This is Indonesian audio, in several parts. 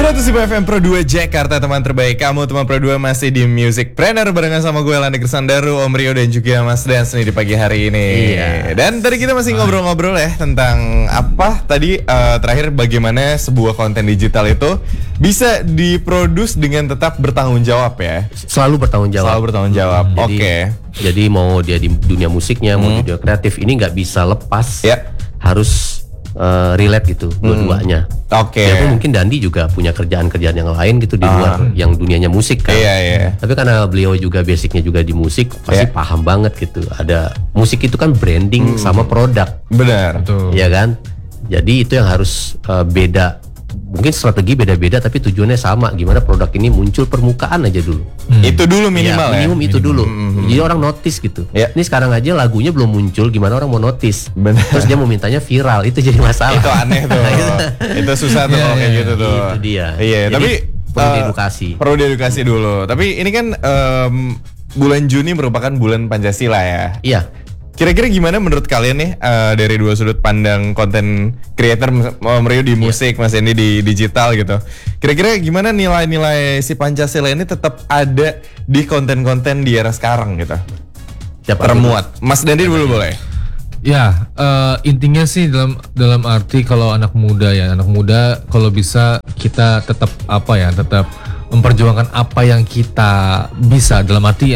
105 FM Pro 2 Jakarta, teman terbaik kamu. Teman Pro 2 masih di Music Planner barengan sama gue Lani Kersandaru, Om Rio dan juga Mas Dance nih di pagi hari ini. Iya. Dan tadi kita masih ngobrol-ngobrol ya tentang apa tadi terakhir bagaimana sebuah konten digital itu bisa diproduce dengan tetap bertanggung jawab ya. Selalu bertanggung jawab. Selalu bertanggung jawab. Oke. Jadi mau dia di dunia musiknya, mau di dunia kreatif, ini nggak bisa lepas. Ya. Harus relate gitu dua-duanya. Oke. Ya mungkin Dandi juga punya kerjaan-kerjaan yang lain gitu di luar yang dunianya musik kan. Iya. Tapi karena beliau juga basicnya juga di musik, pasti paham banget gitu. Ada musik itu kan branding sama produk. Benar. Iya kan? Jadi itu yang harus beda. Mungkin strategi beda-beda tapi tujuannya sama. Gimana produk ini muncul permukaan aja dulu. Itu dulu minimal ya. Minimum itu dulu. Jadi orang notice gitu. Ini sekarang aja lagunya belum muncul, gimana orang mau notice? Bener. Terus dia mau mintanya viral, itu jadi masalah. Itu aneh tuh. Itu susah tuh kalau kayak gitu tuh. Itu dia. Iya, Jadi, tapi perlu diedukasi. Perlu diedukasi dulu. Tapi ini kan bulan Juni merupakan bulan Pancasila ya. Iya. Kira-kira gimana menurut kalian nih dari dua sudut pandang konten creator, Om Rio di musik, Mas Endi di digital gitu. Kira-kira gimana nilai-nilai si Pancasila ini tetap ada di konten-konten di era sekarang gitu? Termuat. Mas Dendi dulu boleh. Ya, intinya sih dalam arti kalau anak muda kalau bisa kita tetap tetap memperjuangkan apa yang kita bisa, dalam arti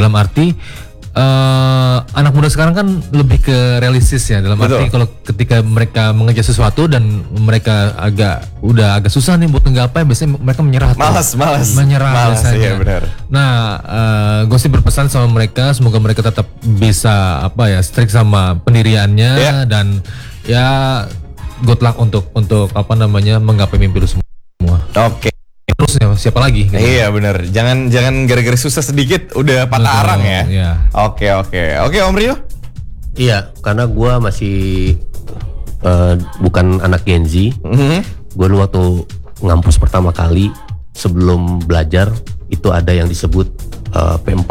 anak muda sekarang kan lebih ke realistis ya, dalam arti kalau ketika mereka mengejar sesuatu dan mereka udah agak susah nih buat nggapai, biasanya mereka menyerah. Malas biasanya. Iya benar. Nah, gue sih berpesan sama mereka, semoga mereka tetap bisa strict sama pendiriannya dan ya good luck untuk menggapai mimpi lu semua. Oke. Terus siapa lagi? Gitu. Iya benar. Jangan gara-gara susah sedikit udah patah arang ya. Iya. Oke, Om Rio? Iya, karena gue masih bukan anak Gen Z. Gue dulu waktu ngampus pertama kali sebelum belajar itu ada yang disebut P4.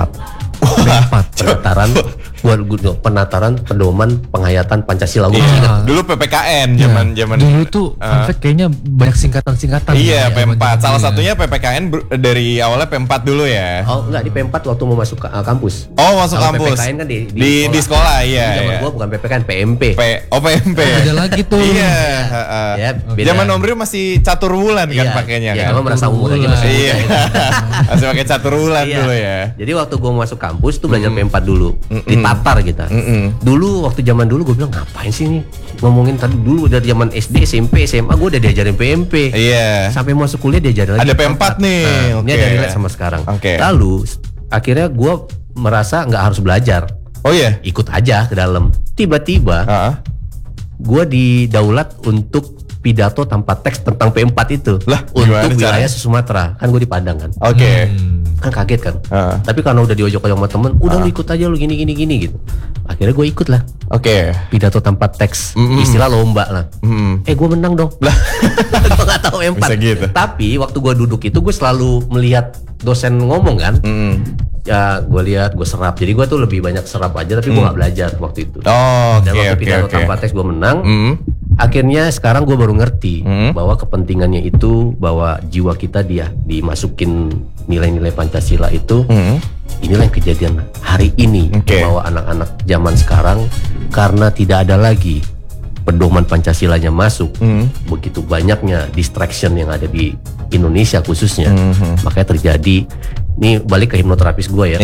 Penataran pedoman penghayatan Pancasila. Dulu PPKN zaman dulu tuh kayaknya banyak singkatan-singkatan. Iya, P4. Salah satunya PPKN dari awalnya P4 dulu ya. Oh, enggak, di P4 waktu mau masuk kampus. Oh, masuk kampus. PPKN kan di sekolah, iya. Zaman gua bukan PPKN, PMP. PMP. Ada lagi tuh. Iya, ya, zaman Om Rio masih catur bulan kan pakainya kan. Iya, cuma merasa umur aja masih. Iya. Masih pakai catur bulan dulu ya. Jadi waktu gua masuk kampus tuh belajar P4 dulu. Ditatar kita. Dulu waktu zaman dulu gue bilang ngapain sih nih ngomongin tadi dulu dari zaman SD, SMP, SMA gue udah diajarin PMP. Iya. Sampai masuk kuliah diajarin lagi. Ada P4 nih. Ini ada relate sama sekarang. Okay. Lalu akhirnya gue merasa nggak harus belajar. Oh iya. Ikut aja ke dalam. Tiba-tiba gue didaulat untuk pidato tanpa teks tentang P4 itu. Lah, untuk wilayah Sumatera. Kan gue di Padang kan. Oke. Kan kaget kan. Tapi karena udah diojok-ojok sama temen, udah lu ikut aja lu gini gitu. Akhirnya gue ikut lah. Oke. Pidato tanpa teks, istilah lomba lah. Gue menang dong. Lah, gue nggak tahu P4. Gitu. Tapi waktu gue duduk itu gue selalu melihat dosen ngomong kan. Ya gue lihat, gue serap. Jadi gue tuh lebih banyak serap aja, tapi gue nggak belajar waktu itu. Dan waktu pidato tanpa teks gue menang. Akhirnya sekarang gue baru ngerti bahwa kepentingannya itu, bahwa jiwa kita dimasukin nilai-nilai Pancasila itu. Inilah yang kejadian hari ini bahwa anak-anak zaman sekarang karena tidak ada lagi pedoman Pancasilanya masuk, begitu banyaknya distraction yang ada di Indonesia khususnya, makanya terjadi. Ini balik ke hipnoterapis gue ya.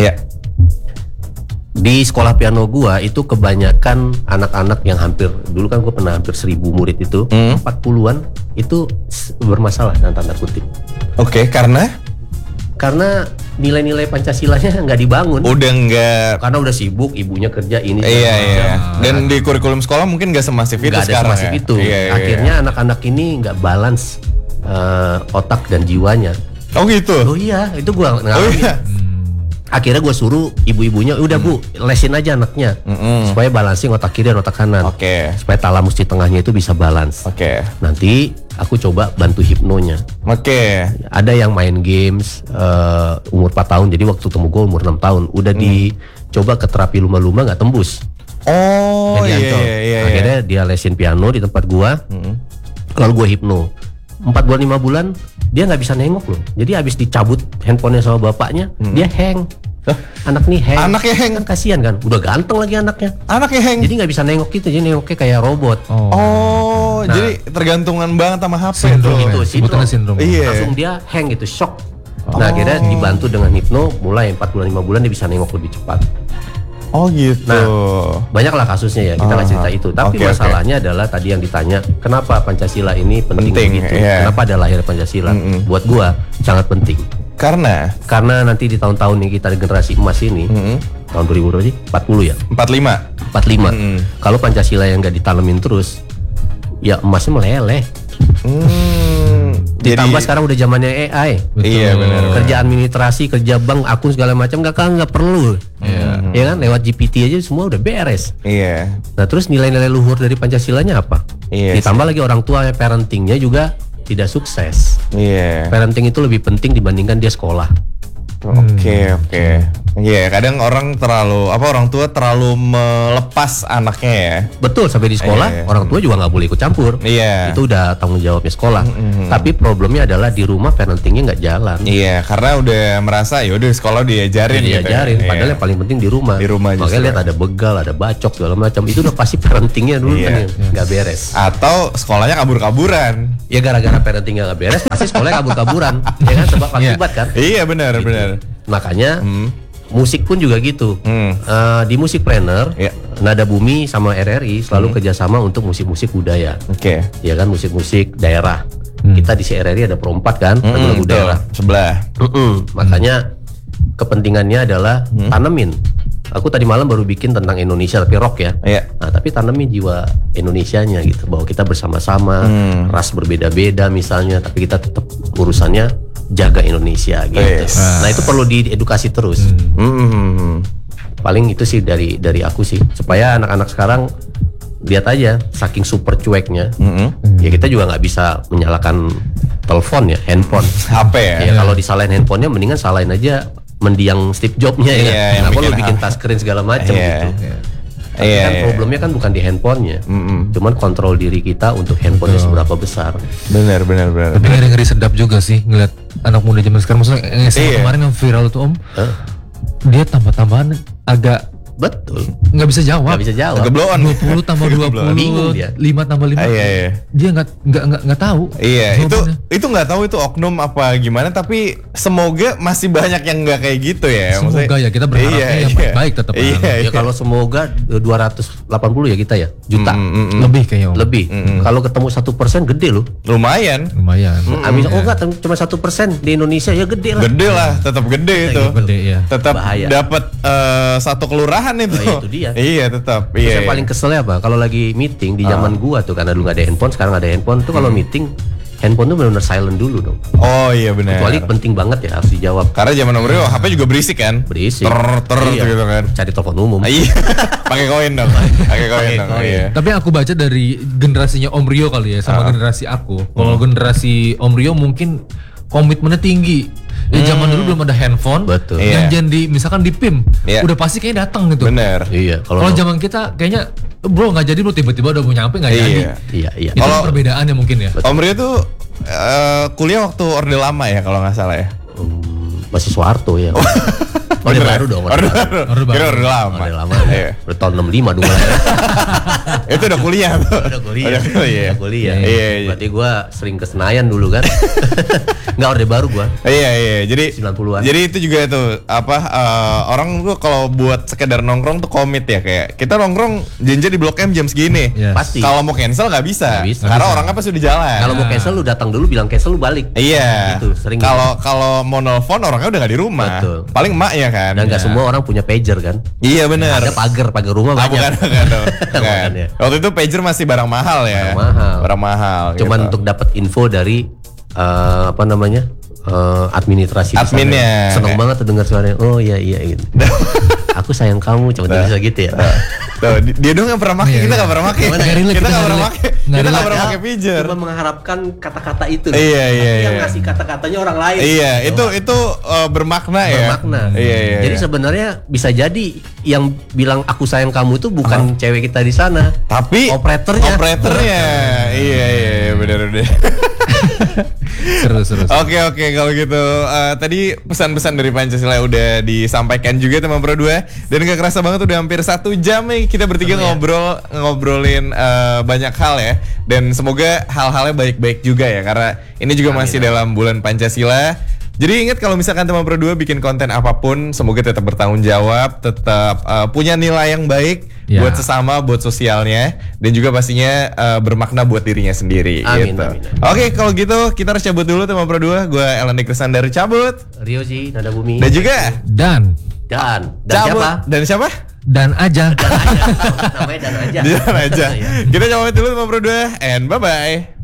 Di sekolah piano gua itu kebanyakan anak-anak yang dulu kan gua pernah hampir 1.000 murid itu, 40-an itu bermasalah dengan tanda kutip. Oke, karena nilai-nilai Pancasilanya nggak dibangun. Udah nggak. Karena udah sibuk, ibunya kerja ini. Iya. Dan di kurikulum sekolah mungkin nggak semasif itu sekarang. Nggak ada semasif itu. Akhirnya anak-anak ini nggak balance otak dan jiwanya. Oh gitu. Oh iya, itu gua ngalamin. Akhirnya gue suruh ibu-ibunya, udah bu, lesin aja anaknya supaya balancing otak kiri dan otak kanan. Supaya talamus di tengahnya itu bisa balance. Nanti aku coba bantu hipnonya. Ada yang main games umur 4 tahun, jadi waktu temu gue umur 6 tahun. Udah dicoba ke terapi lumba-lumba nggak tembus. Oh iya. Akhirnya dia lesin piano di tempat gue. Lalu gue hipno 4 bulan 5 bulan dia nggak bisa nengok loh. Jadi habis dicabut handphonenya sama bapaknya, dia hang. Anak nih hang. Anaknya hang. Kan kasihan kan. Udah ganteng lagi anaknya. Anaknya hang. Jadi nggak bisa nengok gitu. Jadi nengoknya kayak robot. Oh, jadi tergantungan banget sama HP Sindrom tuh. Itu sebutannya sindrom. Iya. Langsung dia hang gitu, shock. Nah akhirnya dibantu dengan hipno, mulai 4 bulan 5 bulan dia bisa nengok lebih cepat. Oh gitu. Nah, banyaklah kasusnya ya, kita nggak cerita itu. Tapi masalahnya adalah tadi yang ditanya, kenapa Pancasila ini penting begitu? Yeah. Kenapa ada lahir Pancasila? Buat gua sangat penting. Karena nanti di tahun-tahun yang kita generasi emas ini, tahun 2000 berapa sih? 40 ya? 45. 45. Kalau Pancasila yang nggak ditanemin terus, ya emasnya meleleh. Ditambah sekarang udah zamannya AI. Iya benar. Kerja administrasi, kerja bank, akun segala macam nggak perlu. Ya kan lewat GPT aja semua udah beres. Iya. Nah terus nilai-nilai luhur dari Pancasilanya apa? Iya. Ditambah lagi orang tua parentingnya juga tidak sukses. Iya. Parenting itu lebih penting dibandingkan dia sekolah. Oke. Iya, kadang orang tua terlalu melepas anaknya ya. Betul, sampai di sekolah orang tua juga nggak boleh ikut campur. Iya. Itu udah tanggung jawabnya sekolah. Tapi problemnya adalah di rumah parentingnya nggak jalan. Iya, karena udah merasa ya udah sekolah diajarin gitu. Diajarin, padahal yang paling penting di rumah. Di rumah Makanya lihat ada begal, ada bacok segala macam. Itu udah pasti parentingnya dulu kan nggak beres. Atau sekolahnya kabur-kaburan. Ya gara-gara parentingnya nggak beres, pasti sekolahnya kabur-kaburan. Ya kan sebab akibat kan. Iya benar. Makanya musik pun juga gitu. Di Musikpreneur, Nada Bumi sama RRI selalu kerjasama untuk musik-musik budaya. Oke. Ya kan musik-musik daerah. Kita di CRRI ada Pro4 kan, lagu-lagu daerah. Sebelah. Makanya kepentingannya adalah tanemin. Aku tadi malam baru bikin tentang Indonesia tapi rock ya. Nah, tapi tanemin jiwa Indonesianya gitu, bahwa kita bersama-sama, ras berbeda-beda misalnya, tapi kita tetap urusannya jaga Indonesia gitu. Nah, itu perlu diedukasi terus. Paling itu sih dari aku sih, supaya anak-anak sekarang lihat aja saking super cueknya. Ya kita juga nggak bisa menyalahkan telepon ya, handphone. HP ya. Kalau disalahin handphonenya mendingan salahin aja mendiang Steve Jobs-nya ya. Kenapa lu bikin touchscreen segala macam gitu. Tapi kan problemnya kan bukan di handphonenya, cuman kontrol diri kita untuk handphonenya seberapa besar. Benar. Tapi ngeri sedap juga sih ngeliat anak muda zaman sekarang. Maksudnya kemarin yang viral tuh Om, dia tambah-tambahan agak betul nggak bisa jawab. Kegebloan. 20 tambah 20, bingung dia. 5 tambah 5. Dia nggak tahu. Iya, itu nggak tahu itu oknum apa gimana, tapi semoga masih banyak yang nggak kayak gitu ya. Semoga ya, kita berharapnya yang baik-baik tetap. Ya kalau semoga 280 ya kita ya juta. Lebih kayaknya Om. Lebih. Kalau ketemu 1% gede loh. Lumayan. Enggak cuma 1% di Indonesia ya gede lah. Gede lah, tetap gede itu. Gede ya. Tetap dapat satu kelurahan itu. Itu dia. Iya tetap. Terus yang paling keselnya apa? Kalau lagi meeting di zaman gua tuh, karena dulu nggak ada handphone, sekarang ada handphone tuh kalau meeting handphone tuh benar-benar silent dulu dong. Oh iya benar. Kecuali penting banget ya harus dijawab. Karena zaman nomornya HP juga berisik kan? Berisik. Gitu kan. Cari telepon umum. Iya. Pakai koin dong. Pakai koin dong. Iya. Tapi aku baca dari generasinya Om Rio kali ya sama generasi aku. Kalau generasi Om Rio mungkin komitmennya tinggi. Ya zaman dulu belum ada handphone. Betul. Yang misalkan di PIM, udah pasti kayaknya datang gitu. Bener. Iya. Kalau zaman kita kayaknya bro nggak jadi, bro tiba-tiba udah mau nyampe nggak jadi. Iya. Itu perbedaannya mungkin ya. Om Rio tuh kuliah waktu Orde Lama ya kalau nggak salah ya. Masih Soeharto ya. Orde baru dong. Orde Lama. Orde Lama. Udah tahun 65 dulu ya. Itu udah kuliah tuh. Udah kuliah. Iya. Berarti gue sering ke Senayan dulu kan. Nggak Orde Baru gue. Iya. Jadi 90-an. Jadi itu juga tuh orang tuh kalau buat sekedar nongkrong tuh komit ya, kayak kita nongkrong janji di Blok M jam segini. Pasti. Kalau mau cancel nggak bisa. Karena orangnya pasti udah jalan. Kalau mau cancel lu datang dulu bilang cancel lu balik. Iya. Gitu, sering. Kalau mau nelfon orangnya udah nggak di rumah. Betul. Paling emak ya kan. Dan nggak semua orang punya pager kan. Iya benar. Ada pagar rumah banyak. Bukan. Waktu itu pager masih barang mahal ya. Barang mahal. Cuman untuk dapat info dari administrasi adminnya. Seneng banget tuh dengar suaranya. Oh iya gitu. Aku sayang kamu, cuma bisa gitu ya. Tuh, dia dong yang pernah pakai, kita nggak pernah pakai. Kita nggak pernah pakai. Kita nggak pernah pakai pijar. Cuma mengharapkan kata-kata itu. Iya. Yang ngasih kata-katanya orang lain. Iya, itu bermakna ya. Bermakna. Iya. Jadi sebenarnya bisa jadi yang bilang aku sayang kamu itu bukan cewek kita di sana, tapi operatornya. Iya, benar. Seru. Oke, kalau gitu tadi pesan-pesan dari Pancasila udah disampaikan juga teman Pro 2 dan gak kerasa banget udah hampir 1 jam nih kita bertiga ngobrolin banyak hal ya, dan semoga hal-halnya baik-baik juga ya karena ini juga masih dalam bulan Pancasila. Jadi ingat kalau misalkan teman Pro 2 bikin konten apapun, semoga tetap bertanggung jawab, tetap punya nilai yang baik buat sesama, buat sosialnya, dan juga pastinya bermakna buat dirinya sendiri. Amin, gitu. amin. Oke, kalau gitu kita harus cabut dulu teman Pro 2. Gue Elan Krisandaru cabut. Ryoji Nada Bumi. Dan juga Dan cabut. siapa? Dan siapa? Dan aja. Namanya Dan aja. Dan aja. Kita cabut dulu teman Pro 2 and bye-bye.